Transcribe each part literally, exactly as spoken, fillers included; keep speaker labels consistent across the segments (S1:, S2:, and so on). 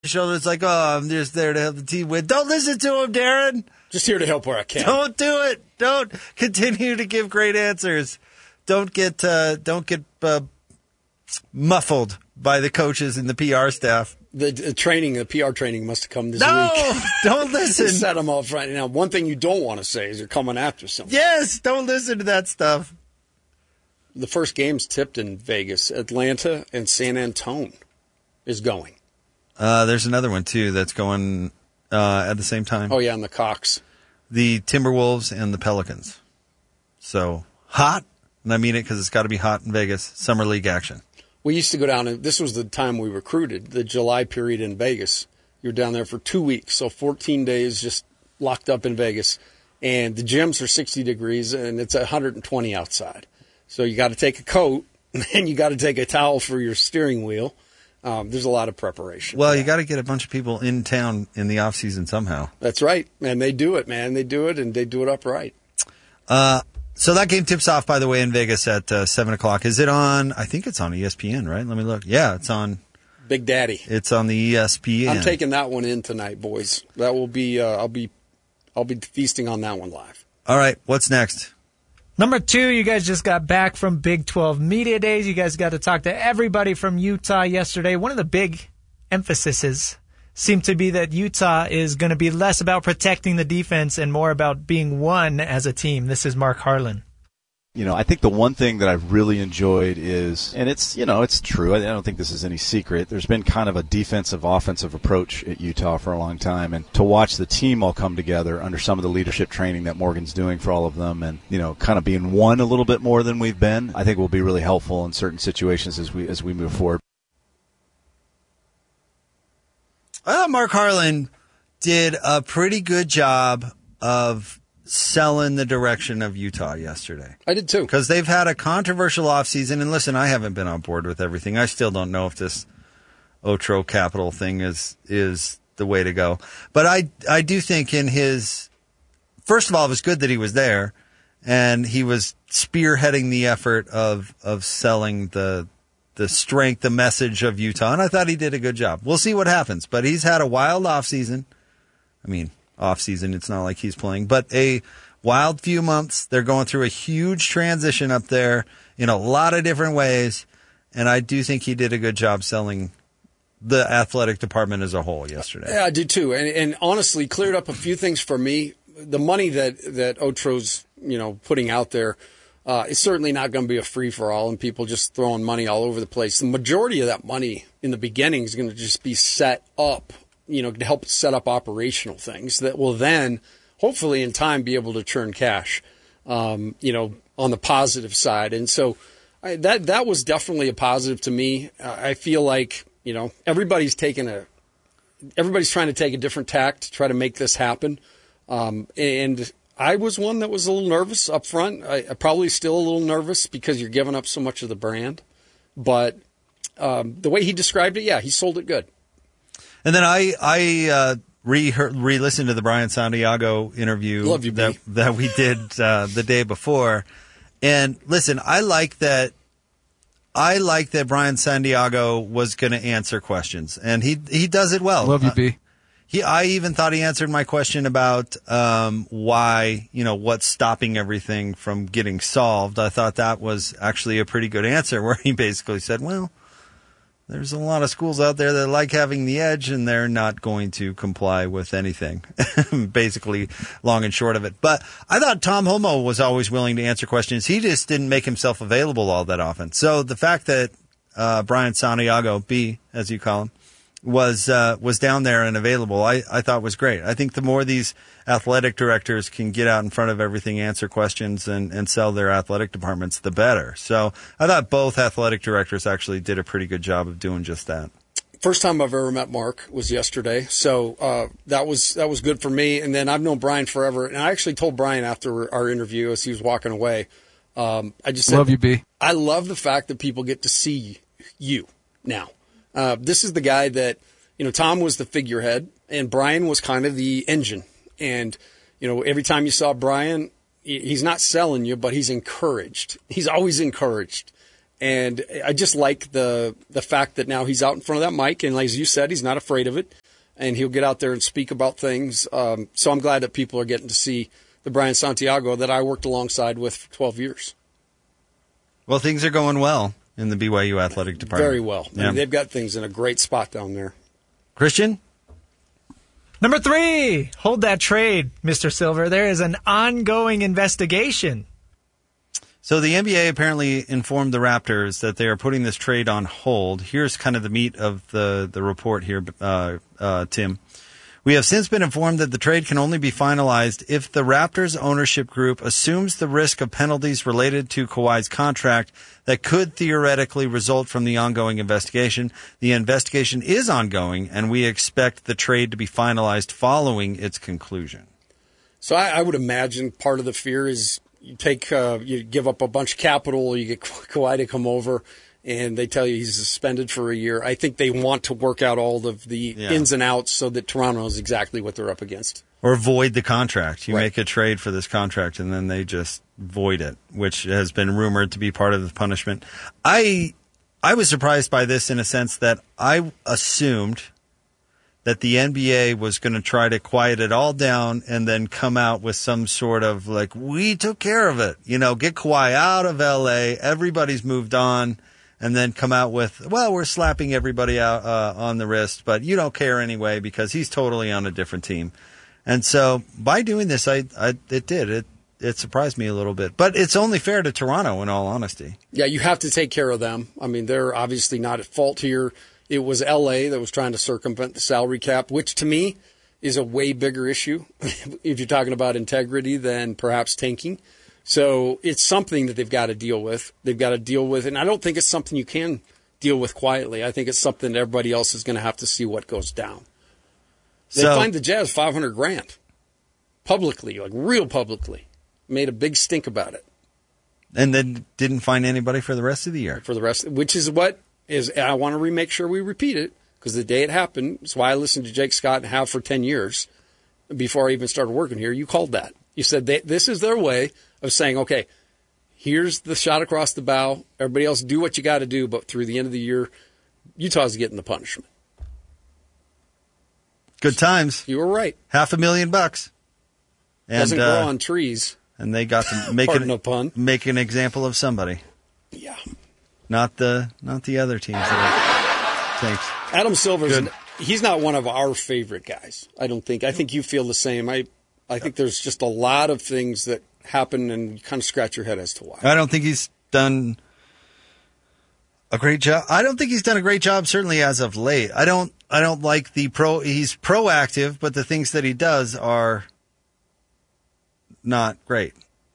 S1: shoulder. It's like, oh, I'm just there to help the team win. Don't listen to him, Darren.
S2: Just here to help where I can.
S1: Don't do it. Don't continue to give great answers. Don't get uh, don't get uh, muffled by the coaches and the P R staff.
S2: The, the training, the P R training must have come this
S1: no,
S2: week.
S1: No, don't listen.
S2: Set them off right now. One thing you don't want to say is you're coming after someone.
S1: Yes, don't listen to that stuff.
S2: The first game's tipped in Vegas. Atlanta and San Antonio is going.
S1: Uh, there's another one, too, that's going uh, at the same time.
S2: Oh, yeah, and the Cox.
S1: The Timberwolves and the Pelicans. So, hot, and I mean it because it's got to be hot in Vegas. Summer League action.
S2: We used to go down, and this was the time we recruited, the July period in Vegas. You were down there for two weeks, so fourteen days just locked up in Vegas. And the gyms are sixty degrees, and it's one hundred twenty outside. So you got to take a coat, and you got to take a towel for your steering wheel. Um, there's a lot of preparation.
S1: Well, you got to get a bunch of people in town in the off season somehow.
S2: That's right, and they do it, man. They do it, and they do it upright.
S1: Uh, so that game tips off, by the way, in Vegas at uh, seven o'clock. Is it on? I think it's on E S P N, right? Let me look. Yeah, it's on.
S2: Big Daddy.
S1: It's on the E S P N.
S2: I'm taking that one in tonight, boys. That will be. Uh, I'll be. I'll be feasting on that one live.
S1: All right. What's next?
S3: Number two, you guys just got back from Big twelve Media Days. You guys got to talk to everybody from Utah yesterday. One of the big emphases seemed to be that Utah is going to be less about protecting the defense and more about being one as a team. This is Mark Harlan.
S4: You know, I think the one thing that I've really enjoyed is, and it's, you know, it's true. I don't think this is any secret. There's been kind of a defensive offensive approach at Utah for a long time. And to watch the team all come together under some of the leadership training that Morgan's doing for all of them and, you know, kind of being one a little bit more than we've been, I think will be really helpful in certain situations as we, as we move forward.
S1: I thought Mark Harlan did a pretty good job of selling the direction of Utah yesterday.
S2: I did too.
S1: Because they've had a controversial offseason. And listen, I haven't been on board with everything. I still don't know if this Otro Capital thing is is the way to go. But I, I do think in his, first of all, it was good that he was there. And he was spearheading the effort of of selling the the strength, the message of Utah. And I thought he did a good job. We'll see what happens. But he's had a wild offseason. I mean, off-season, it's not like he's playing, but a wild few months. They're going through a huge transition up there in a lot of different ways, and I do think he did a good job selling the athletic department as a whole yesterday.
S2: Yeah, I do too, and and honestly cleared up a few things for me. The money that that Otro's you know putting out there uh, is certainly not going to be a free for all, and people just throwing money all over the place. The majority of that money in the beginning is going to just be set up, you know, to help set up operational things that will then, hopefully in time, be able to churn cash, um, you know, on the positive side. And so I, that that was definitely a positive to me. Uh, I feel like, you know, everybody's taking a, everybody's trying to take a different tack to try to make this happen. Um, and I was one that was a little nervous up front. I, I probably still a little nervous because you're giving up so much of the brand. But um, the way he described it, yeah, he sold it good.
S1: And then I I uh, re re-listened to the Brian Santiago interview
S2: Love you,
S1: that that we did uh, the day before. And listen, I like that. I like that Brian Santiago was going to answer questions, and he he does it well.
S5: Love you, B.
S1: Uh, he I even thought he answered my question about um, why, you know, what's stopping everything from getting solved. I thought that was actually a pretty good answer, where he basically said, well, there's a lot of schools out there that like having the edge, and they're not going to comply with anything, basically, long and short of it. But I thought Tom Holmoe was always willing to answer questions. He just didn't make himself available all that often. So the fact that uh, Brian Santiago, B, as you call him, was uh, was down there and available, I, I thought was great. I think the more these athletic directors can get out in front of everything, answer questions, and, and sell their athletic departments, the better. So I thought both athletic directors actually did a pretty good job of doing just that.
S2: First time I've ever met Mark was yesterday, so uh, that was that was good for me. And then I've known Brian forever, and I actually told Brian after our interview as he was walking away, um, I just said,
S5: love you, B.
S2: I love the fact that people get to see you now. Uh, this is the guy that, you know, Tom was the figurehead, and Brian was kind of the engine. And, you know, every time you saw Brian, he's not selling you, but he's encouraged. He's always encouraged. And I just like the the fact that now he's out in front of that mic, and as you said, he's not afraid of it, and he'll get out there and speak about things. Um, so I'm glad that people are getting to see the Brian Santiago that I worked alongside with for twelve years.
S1: Well, things are going well in the B Y U athletic department.
S2: Very well.
S1: Yeah.
S2: I mean, they've got things in a great spot down there.
S1: Christian?
S3: Number three, hold that trade, Mister Silver. There is an ongoing investigation.
S1: So the N B A apparently informed the Raptors that they are putting this trade on hold. Here's kind of the meat of the, the report here, uh, uh, Tim. We have since been informed that the trade can only be finalized if the Raptors ownership group assumes the risk of penalties related to Kawhi's contract that could theoretically result from the ongoing investigation. The investigation is ongoing, and we expect the trade to be finalized following its conclusion.
S2: So I, I would imagine part of the fear is you take, uh, you give up a bunch of capital, you get Kawhi to come over, and they tell you he's suspended for a year. I think they want to work out all of the
S1: Yeah.
S2: ins and outs so that Toronto knows exactly what they're up against.
S1: Or void the contract. You
S2: Right.
S1: make a trade for this contract, and then they just void it, which has been rumored to be part of the punishment. I I was surprised by this in a sense that I assumed that the N B A was going to try to quiet it all down and then come out with some sort of like, we took care of it. You know, get Kawhi out of L A, everybody's moved on. And then come out with, well, we're slapping everybody out uh, on the wrist, but you don't care anyway because he's totally on a different team. And so by doing this, I, I it did it it surprised me a little bit. But it's only fair to Toronto, in all honesty.
S2: Yeah, you have to take care of them. I mean, they're obviously not at fault here. It was L A that was trying to circumvent the salary cap, which to me is a way bigger issue if you're talking about integrity than perhaps tanking. So it's something that they've got to deal with. They've got to deal with, and I don't think it's something you can deal with quietly. I think it's something that everybody else is going to have to see what goes down. They
S1: So-
S2: fined the Jazz five hundred grand publicly, like real publicly. Made a big stink about it
S1: And then didn't find anybody for the rest of the year.
S2: for the rest, which is what is, and I want to re- make sure we repeat it because the day it happened, it's why I listened to Jake Scott and have for ten years before I even started working here. You called that. You said they, this is their way of saying, okay, here's the shot across the bow. Everybody else do what you got to do, but through the end of the year, Utah's getting the punishment.
S1: Good times.
S2: You were right.
S1: Half a million bucks. And,
S2: Doesn't grow
S1: uh,
S2: on trees.
S1: and they got to make,
S2: Pardon
S1: an,
S2: the pun.
S1: make an example of somebody.
S2: Yeah.
S1: Not the not the other teams that it takes.
S2: Adam Silver's,
S1: Good.
S2: he's not one of our favorite guys, I don't think. I think you feel the same. I, I think there's just a lot of things that happen and you kind of scratch your head as to why.
S1: I don't think he's done a great job. I don't think he's done a great job, certainly as of late. I don't. I don't like the pro. He's proactive, but the things that he does are not great.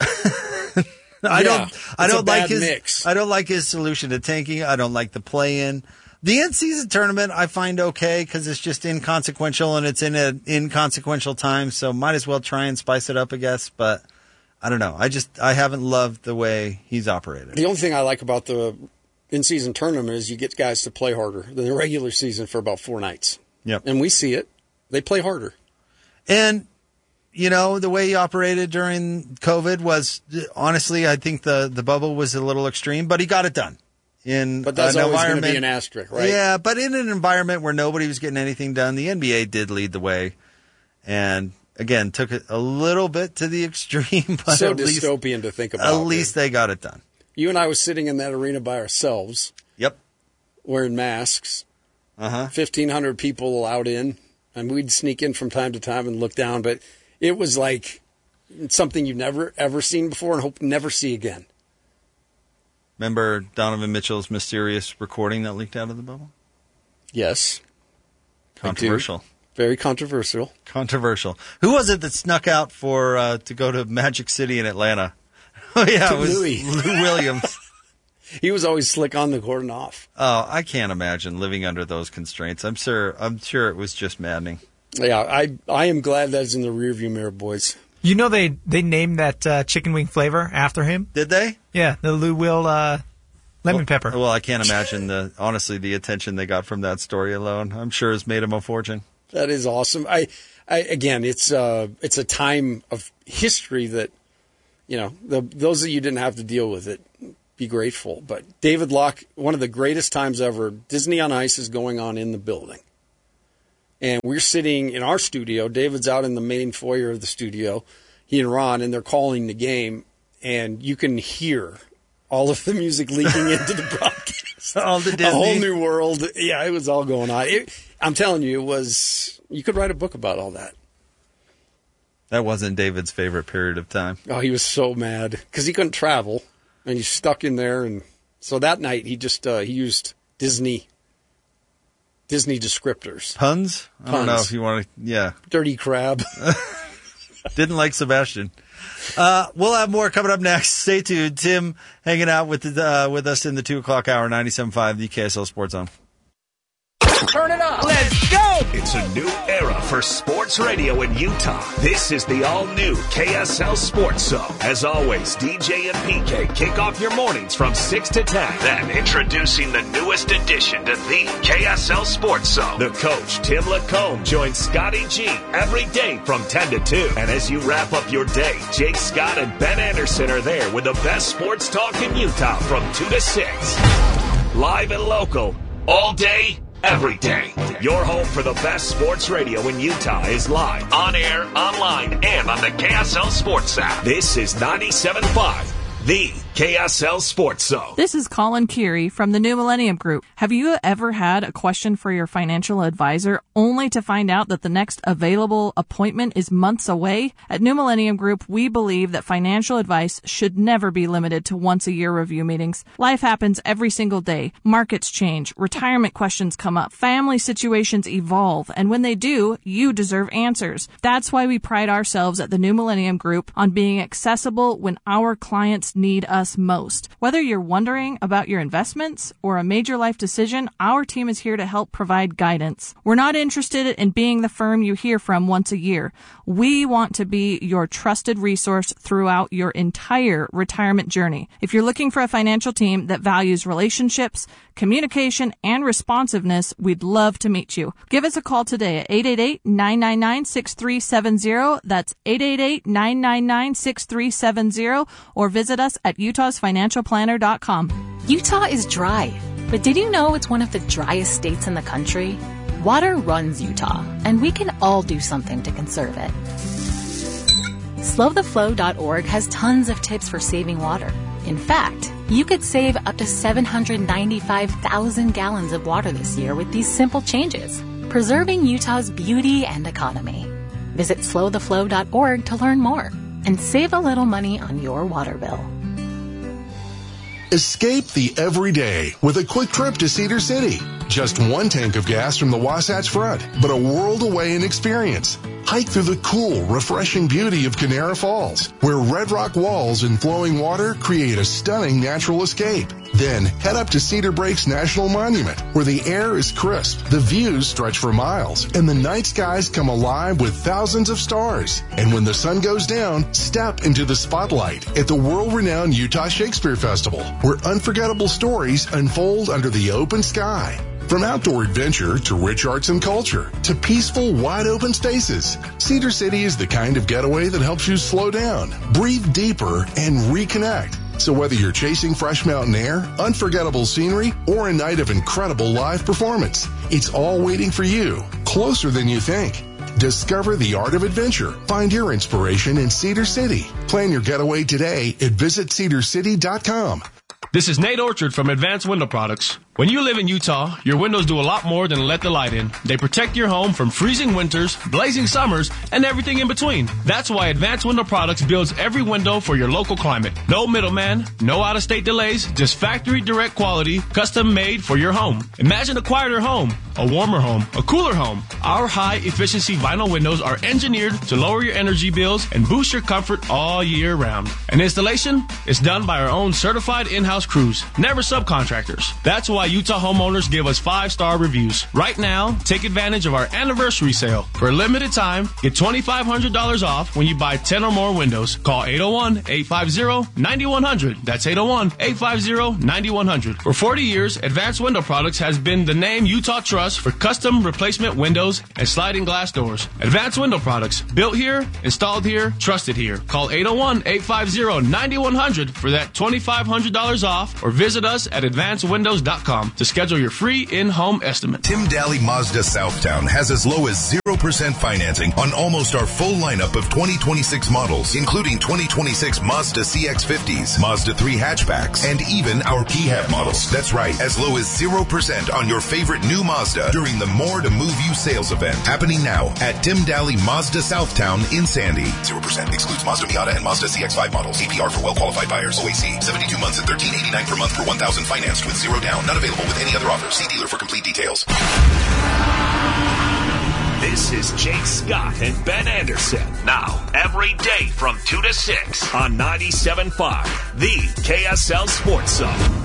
S1: I
S2: Yeah,
S1: don't. I
S2: it's a
S1: don't like
S2: bad
S1: his.
S2: mix.
S1: I don't like his solution to tanking. I don't like the play-in. The in-season tournament I find okay because it's just inconsequential and it's in an inconsequential time, so might as well try and spice it up, I guess. But I don't know. I just I haven't loved the way he's operated.
S2: The only thing I like about the in-season tournament is you get guys to play harder than the regular season for about four nights.
S1: Yep.
S2: And we see it. They play harder.
S1: And, you know, the way he operated during COVID was, honestly, I think the, the bubble was a little extreme, but he got it done. In
S2: But that's
S1: an
S2: always going to
S1: environment-
S2: be an asterisk, right?
S1: Yeah, but in an environment where nobody was getting anything done, the N B A did lead the way. And, again, took it a little bit to the extreme, but
S2: So
S1: at least,
S2: dystopian to think about.
S1: at least they got it done.
S2: You and I was sitting in that arena by ourselves,
S1: Yep.
S2: wearing masks,
S1: Uh-huh.
S2: fifteen hundred people allowed in, and we'd sneak in from time to time and look down, but it was like something you've never, ever seen before and hope never see again.
S1: Remember Donovan Mitchell's mysterious recording that leaked out of the bubble?
S2: Yes.
S1: Controversial.
S2: Very controversial.
S1: Controversial. Who was it that snuck out for uh, to go to Magic City in Atlanta? Oh yeah, it was
S2: Louis.
S1: Lou Williams.
S2: He was always slick on the court and off.
S1: Oh, I can't imagine living under those constraints. I'm sure. I'm sure it was just maddening.
S2: Yeah, I I am glad that's in the rearview mirror, boys.
S3: You know they they named that uh, chicken wing flavor after him.
S1: Did they?
S3: Yeah, the Lou Will uh, lemon
S1: well,
S3: pepper.
S1: Well, I can't imagine the honestly the attention they got from that story alone. I'm sure has made him a fortune.
S2: That is awesome. I, I again, it's uh, it's a time of history that, you know, the, those of you didn't have to deal with it be grateful. But David Locke, one of the greatest times ever, Disney on Ice is going on in the building. And we're sitting in our studio. David's out in the main foyer of the studio, he and Ron, and they're calling the game. And you can hear all of the music leaking into the broadcast.
S1: All the Disney.
S2: A whole new world. Yeah, it was all going on. It, I'm telling you, it was, you could write a book about all that.
S1: That wasn't David's favorite period of time.
S2: Oh, he was so mad because he couldn't travel and he's stuck in there. And so that night he just, uh, he used Disney, Disney descriptors.
S1: Puns? I
S2: Puns.
S1: don't know if you want to, yeah.
S2: Dirty crab.
S1: Didn't like Sebastian. Uh, we'll have more coming up next. Stay tuned. Tim hanging out with uh, with us in the two o'clock hour, ninety-seven point five, the K S L Sports Zone.
S5: Turn it up. Let's go. It's a new era for sports radio in Utah. This is the all-new K S L Sports Zone. As always, D J and P K kick off your mornings from six to ten. Then introducing the newest addition to the K S L Sports Zone. The coach, Tim Lacombe, joins Scotty G every day from ten to two. And as you wrap up your day, Jake Scott and Ben Anderson are there with the best sports talk in Utah from two to six. Live and local, all day, every day. Your home for the best sports radio in Utah is live, on air, online, and on the K S L Sports app. This is ninety-seven point five, the K S L Sports Zone.
S6: This is Colin Keary from the New Millennium Group. Have you ever had a question for your financial advisor only to find out that the next available appointment is months away? At New Millennium Group, we believe that financial advice should never be limited to once-a-year review meetings. Life happens every single day. Markets change. Retirement questions come up. Family situations evolve. And when they do, you deserve answers. That's why we pride ourselves at the New Millennium Group on being accessible when our clients need us most. Whether you're wondering about your investments or a major life decision, our team is here to help provide guidance. We're not interested in being the firm you hear from once a year. We want to be your trusted resource throughout your entire retirement journey. If you're looking for a financial team that values relationships, communication, and responsiveness, we'd love to meet you. Give us a call today at eight eight eight, nine nine nine, six three seven zero. That's eight eight eight, nine nine nine, six three seven zero, or visit us at utahs financial planner dot com.
S7: Utah is dry, but did you know it's one of the driest states in the country? Water runs Utah, and we can all do something to conserve it. slow the flow dot org has tons of tips for saving water. In fact, you could save up to seven hundred ninety-five thousand gallons of water this year with these simple changes, preserving Utah's beauty and economy. Visit slow the flow dot org to learn more and save a little money on your water bill.
S8: Escape the everyday with a quick trip to Cedar City. Just one tank of gas from the Wasatch Front, but a world away in experience. Hike through the cool, refreshing beauty of Canara Falls, where red rock walls and flowing water create a stunning natural escape. Then head up to Cedar Breaks National Monument, where the air is crisp, the views stretch for miles, and the night skies come alive with thousands of stars. And when the sun goes down, step into the spotlight at the world-renowned Utah Shakespeare Festival, where unforgettable stories unfold under the open sky. From outdoor adventure to rich arts and culture to peaceful, wide-open spaces, Cedar City is the kind of getaway that helps you slow down, breathe deeper, and reconnect. So whether you're chasing fresh mountain air, unforgettable scenery, or a night of incredible live performance, it's all waiting for you, closer than you think. Discover the art of adventure. Find your inspiration in Cedar City. Plan your getaway today at visit cedar city dot com.
S9: This is Nate Orchard from Advanced Window Products. When you live in Utah, your windows do a lot more than let the light in. They protect your home from freezing winters, blazing summers, and everything in between. That's why Advanced Window Products builds every window for your local climate. No middleman, no out-of-state delays, just factory direct quality, custom made for your home. Imagine a quieter home, a warmer home, a cooler home. Our high-efficiency vinyl windows are engineered to lower your energy bills and boost your comfort all year round. And installation is done by our own certified in-house crews, never subcontractors. That's why Utah homeowners give us five-star reviews. Right now, take advantage of our anniversary sale. For a limited time, get twenty-five hundred dollars off when you buy ten or more windows. Call eight oh one, eight five zero, nine one zero zero. That's eight oh one, eight five zero, nine one zero zero. For forty years, Advanced Window Products has been the name Utah trusts us for custom replacement windows and sliding glass doors. Advanced Window Products. Built here, installed here, trusted here. Call eight oh one, eight five zero, nine one zero zero for that twenty-five hundred dollars off, or visit us at advanced windows dot com to schedule your free in-home estimate.
S10: Tim Daly Mazda Southtown has as low as zero percent financing on almost our full lineup of twenty twenty-six models, including twenty twenty-six Mazda C X fifties, Mazda three hatchbacks, and even our P HEV models. That's right, as low as zero percent on your favorite new Mazda during the More to Move You sales event, happening now at Tim Daly Mazda Southtown in Sandy. zero percent excludes Mazda Miata and Mazda C X five models. A P R for well-qualified buyers. O A C, seventy-two months at thirteen eighty-nine per month per one thousand financed with zero down. Not available with any other offer. See dealer for complete details.
S5: This is Jake Scott and Ben Anderson. Now, every day from two to six on ninety-seven point five, the K S L Sports Zone.